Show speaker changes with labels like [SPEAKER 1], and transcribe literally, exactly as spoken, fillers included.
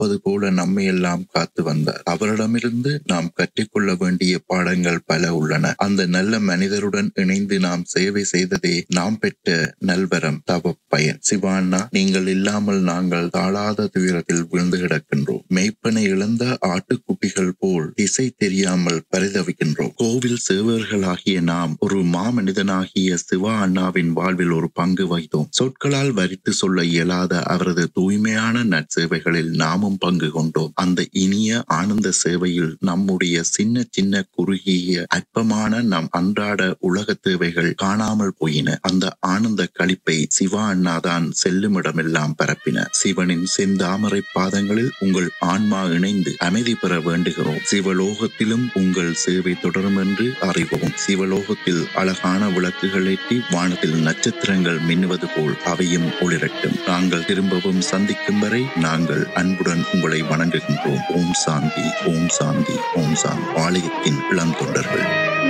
[SPEAKER 1] காப்பது போல நம்மை எல்லாம் காத்து வந்தார். அவரிடமிருந்து நாம் கற்றுக்கொள்ள வேண்டிய பாடங்கள் பல உள்ளன. அந்த நல்ல மனிதருடன் இணைந்து நாம் சேவை செய்ததே நாம் பெற்ற நல்வரம், தவ பயன். சிவா அண்ணா, நீங்கள் இல்லாமல் நாங்கள் தாழாத துயரத்தில் விழுந்து கிடக்கின்றோம். மெய்ப்பனை இழந்த ஆட்டுக்குட்டிகள் போல் திசை தெரியாமல் பரிதவிக்கின்றோம். கோவில் சேவர்களாகிய நாம் ஒரு மாமனிதனாகிய சிவா அண்ணாவின் வாழ்வில் ஒரு பங்கு வகித்தோம். சொற்களால் வரித்து சொல்ல இயலாத அவரது தூய்மையான நற்சேவைகளில் நாமும் பங்கு கொண்டோம். அந்த இனிய ஆனந்த சேவையில் நம்முடைய சின்ன சின்ன குறுகிய அற்பமான நம் அன்றாட உலக தேவைகள் காணாமல் போயின. அந்த ஆனந்த களிப்பை சிவா அண்ணாதான் செல்லுமிடமெல்லாம் பரப்பின. சிவனின் செந்தாமரை பாதங்களில் உங்கள் ஆன்மா இணைந்து அமைதி பெற வேண்டுகிறோம். சிவலோகத்திலும் உங்கள் சேவை தொடரும் என்று அறிவோம். சிவலோகத்தில் அழகான விளக்குகள் ஏற்றி வானத்தில் நட்சத்திரங்கள் மின்னுவது போல் அவையும் ஒளிரட்டும். நாங்கள் திரும்பவும் சந்திக்கும் வரை நாங்கள் அன்புடன் உங்களை வணங்குகின்றோம். ஓம் சாந்தி, ஓம் சாந்தி, ஓம் சாந்தி. ஆலயத்தின் இளம் தொண்டர்கள்.